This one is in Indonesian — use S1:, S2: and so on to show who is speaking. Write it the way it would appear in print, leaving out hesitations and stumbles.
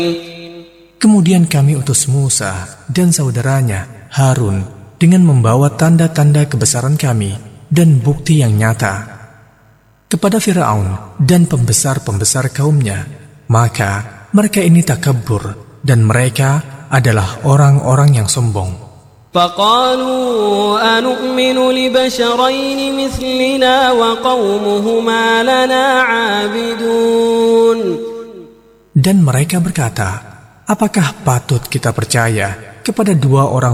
S1: Kemudian kami utus Musa dan saudaranya Harun dengan membawa tanda-tanda kebesaran kami dan bukti yang nyata kepada Firaun dan pembesar-pembesar kaumnya. Maka mereka ini takabur dan mereka adalah orang-orang yang sombong.
S2: فقالوا أنؤمن لبشرين مثلنا وقومهما لنا عابدون.
S1: Dan mereka berkata, apakah patut kita percaya kepada dua orang